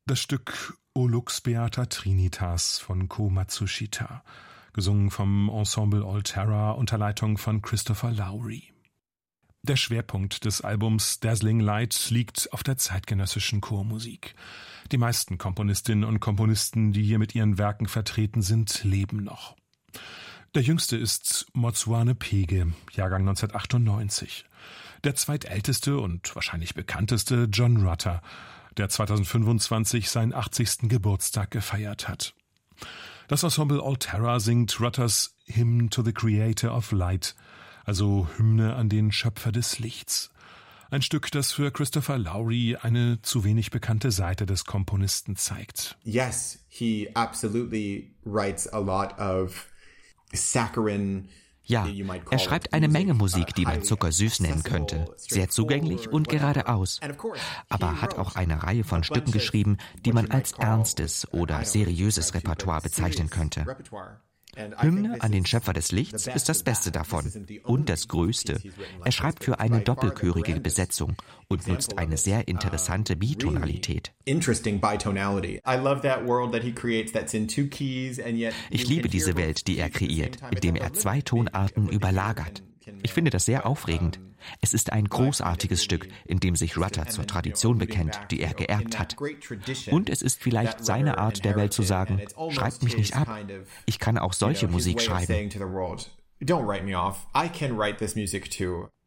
Das Stück O Lux Beata Trinitas von Ko Matsushita, gesungen vom Ensemble Altera unter Leitung von Christopher Lowry. Der Schwerpunkt des Albums Dazzling Light liegt auf der zeitgenössischen Chormusik. Die meisten Komponistinnen und Komponisten, die hier mit ihren Werken vertreten sind, leben noch. Der jüngste ist Motsoane Pege, Jahrgang 1998. Der zweitälteste und wahrscheinlich bekannteste John Rutter, der 2025 seinen 80. Geburtstag gefeiert hat. Das Ensemble Altera singt Rutters Hymn to the Creator of Light, also Hymne an den Schöpfer des Lichts. Ein Stück, das für Christopher Lowry eine zu wenig bekannte Seite des Komponisten zeigt. Yes, he absolutely writes a lot of saccharine. Ja, er schreibt eine Menge Musik, die man zuckersüß nennen könnte. Sehr zugänglich und geradeaus. Aber hat auch eine Reihe von Stücken geschrieben, die man als ernstes oder seriöses Repertoire bezeichnen könnte. Hymne an den Schöpfer des Lichts ist das Beste davon und das Größte. Er schreibt für eine doppelchörige Besetzung und nutzt eine sehr interessante Bitonalität. Ich liebe diese Welt, die er kreiert, indem er 2 Tonarten überlagert. Ich finde das sehr aufregend. Es ist ein großartiges Stück, in dem sich Rutter zur Tradition bekennt, die er geerbt hat. Und es ist vielleicht seine Art, der Welt zu sagen, schreibt mich nicht ab. Ich kann auch solche Musik schreiben. Don't write me off. I can write this music too.